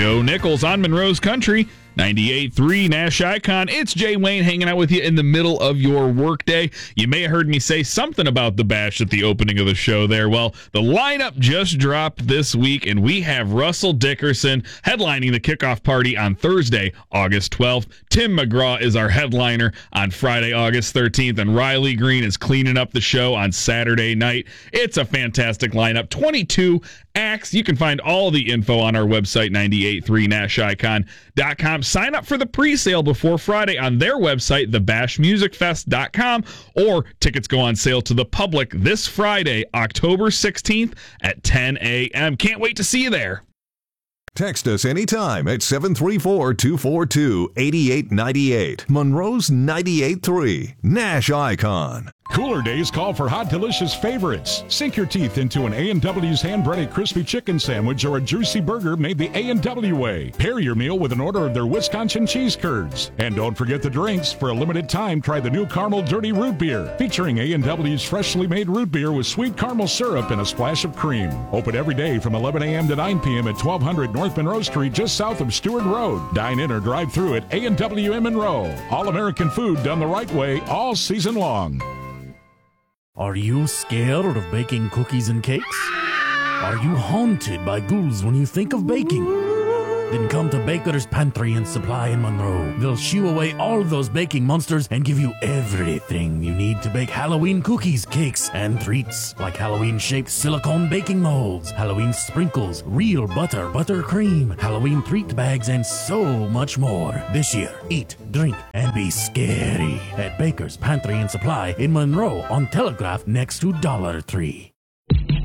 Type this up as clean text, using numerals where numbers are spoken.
Joe Nichols on Monroe's Country, 98.3 Nash Icon. It's Jay Wayne hanging out with you in the middle of your workday. You may have heard me say something about the Bash at the opening of the show there. Well, the lineup just dropped this week, and we have Russell Dickerson headlining the kickoff party on Thursday, August 12th. Tim McGraw is our headliner on Friday, August 13th, and Riley Green is cleaning up the show on Saturday night. It's a fantastic lineup. 22 acts. You can find all the info on our website, 983nashicon.com. Sign up for the pre-sale before Friday on their website, thebashmusicfest.com, or tickets go on sale to the public this Friday, October 16th at 10 a.m. Can't wait to see you there. Text us anytime at 734-242-8898. Monroe's 98.3 Nash Icon. Cooler days call for hot, delicious favorites. Sink your teeth into an A&W's hand-breaded crispy chicken sandwich or a juicy burger made the A&W way. Pair your meal with an order of their Wisconsin cheese curds. And don't forget the drinks. For a limited time, try the new Caramel Dirty Root Beer, featuring A&W's freshly made root beer with sweet caramel syrup and a splash of cream. Open every day from 11 a.m. to 9 p.m. at 1200 North Monroe Street, just south of Stewart Road. Dine in or drive through at A&W in Monroe. All-American food done the right way all season long. Are you scared of baking cookies and cakes? Are you haunted by ghouls when you think of baking? Then come to Baker's Pantry and Supply in Monroe. They'll shoo away all those baking monsters and give you everything you need to bake Halloween cookies, cakes, and treats, like Halloween-shaped silicone baking molds, Halloween sprinkles, real butter, buttercream, Halloween treat bags, and so much more. This year, eat, drink, and be scary at Baker's Pantry and Supply in Monroe on Telegraph next to Dollar Tree.